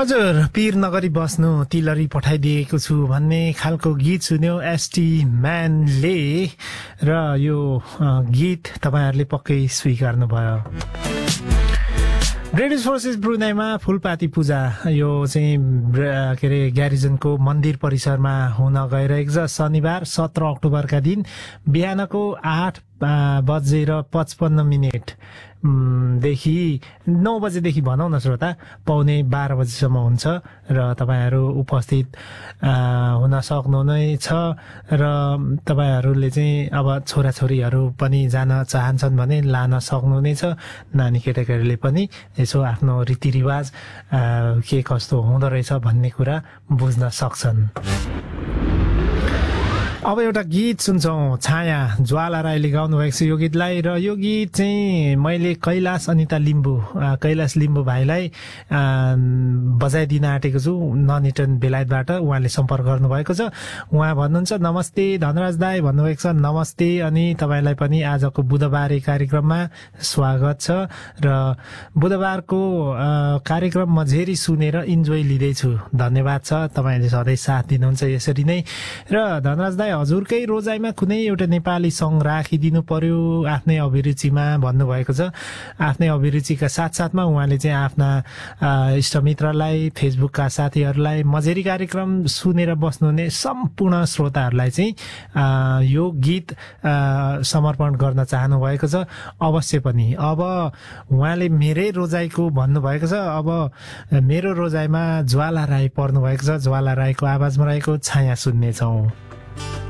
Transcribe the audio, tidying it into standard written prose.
हजुर पीर नगरी बस्नु तिलरी पठाइदिएको छु भन्ने खालको गीत सुन्यो एसटी म्यानले र यो गीत तपाईहरुले पक्कै स्वीकार्नु भयो। ब्रिटिश फोर्सेस ब्रुनाईमा फूलपाती पूजा यो चाहिँ के अरे ग्यारिजनको मन्दिर परिसरमा हुन गइरहेको छ। शनिबार 17 अक्टोबरका दिन बिहानको 8:55 देखि 9 बजेदेखि भनौँ न श्रोता, पौने 12 बजेसम्म हुन्छ र तपाईहरु उपस्थित हुन सक्नुहुनेछ र तपाईहरुले चाहिँ अब छोराछोरीहरु पनि जान चाहन्छन् भने लान सक्नुहुनेछ। नानी केटाकेटीले पनि यसो आफ्नो रीतिरिवाज के कस्तो हुँदो रहेछ भन्ने कुरा बुझ्न सक्छन्। अब एउटा गीत सुन्छौं, छाया ज्वाला राईले गाउनु भएको छ यो गीतलाई र यो गीत चाहिँ मैले कैलाश कैलाश लिम्बू भाइलाई बजाइदिन आँटेको छु ननिटन बेलायतबाट। उहाँले सम्पर्क गर्नुभएको छ। उहाँ भन्नुहुन्छ नमस्ते धनराज दाई भन्नुभएको छ। नमस्ते, अनि तपाईलाई पनि आजको बुधबारे कार्यक्रममा स्वागत छ र बुधबारको कार्यक्रम मझेरी सुनेर इन्जोय लिँदैछु। धन्यवाद छ, तपाईले सधैँ साथ दिनुहुन्छ यसरी नै। र धनराज दाई हजुरकै रोजाइमा कुनै एउटा नेपाली सङ्ग राखिदिनु पर्यो आफ्नै अभिरुचिमा भन्नुभएको छ। आफ्नै अभिरुचिका साथसाथमा उहाँले चाहिँ आफ्ना इष्टमित्रलाई, फेसबुकका साथीहरूलाई, मझेरी कार्यक्रम सुनेर बस्नुहुने सम्पूर्ण श्रोताहरूलाई चाहिँ यो गीत समर्पण गर्न चाहनु भएको छ। अवश्य पनि अब उहाँले मेरै रोजाइको भन्नुभएको छ। अब मेरो रोजाइमा ज्वाला राई पर्नु भएको छ। ज्वाला राईको आवाजमा रहेको छाया सुन्नेछौँ।